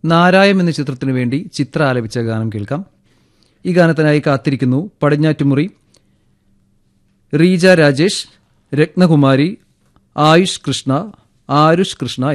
നാരായം എന്ന ചിത്രത്തിനു വേണ്ടി ചിത്ര ആലപിച്ച ഗാനം കേൾക്കാം. ഈ ഗാനത്തിനായി കാത്തിരിക്കുന്നു പടിഞ്ഞാറ്റുമുറി, റീജ രാജേഷ്, രത്നകുമാരി, ആരുഷ് കൃഷ്ണ